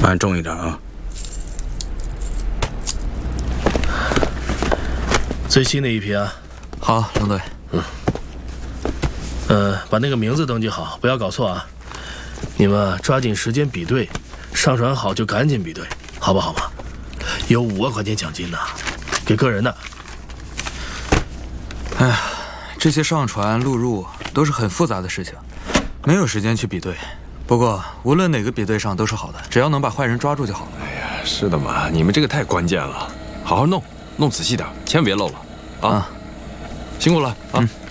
搬重一点啊。 最新的一批啊。 好，龙队。 把那个名字登记好，不要搞错啊。你们抓紧时间比对，上传好就赶紧比对，好不好嘛？有5万块钱奖金呢，给个人的。 哎呀，这些上传录入都是很复杂的事情，没有时间去比对。不过无论哪个比对上都是好的，只要能把坏人抓住就好了。 哎呀，是的嘛，你们这个太关键了，好好弄仔细点，千万别漏了啊！辛苦了啊！